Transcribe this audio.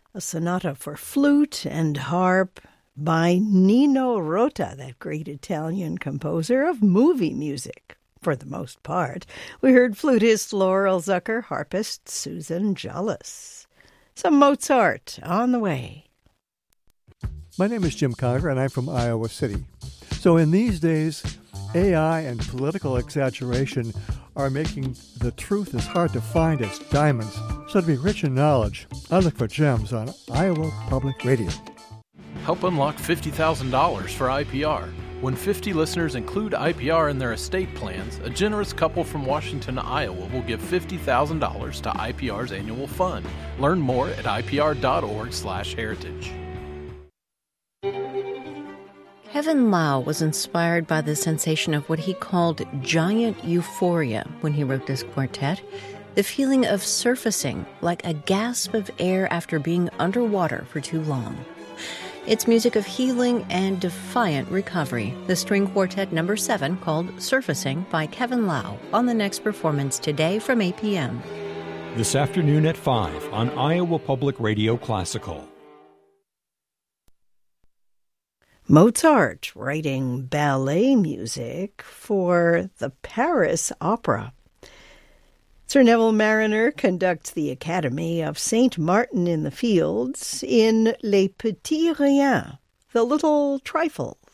a sonata for flute and harp by Nino Rota, that great Italian composer of movie music, for the most part. We heard flutist Laurel Zucker, harpist Susan Jollis. Some Mozart on the way. My name is Jim Conger, and I'm from Iowa City. So in these days, AI and political exaggeration are making the truth as hard to find as diamonds. So to be rich in knowledge, I look for gems on Iowa Public Radio. Help unlock $50,000 for IPR. When 50 listeners include IPR in their estate plans, a generous couple from Washington, Iowa will give $50,000 to IPR's annual fund. Learn more at ipr.org/heritage. Kevin Lau was inspired by the sensation of what he called giant euphoria when he wrote this quartet, the feeling of surfacing like a gasp of air after being underwater for too long. It's music of healing and defiant recovery, the string quartet number 7 called Surfacing by Kevin Lau on the next performance today from 8 p.m. This afternoon at 5 on Iowa Public Radio Classical. Mozart writing ballet music for the Paris Opera. Sir Neville Marriner conducts the Academy of St. Martin in the Fields in Les Petits Riens, the Little Trifles.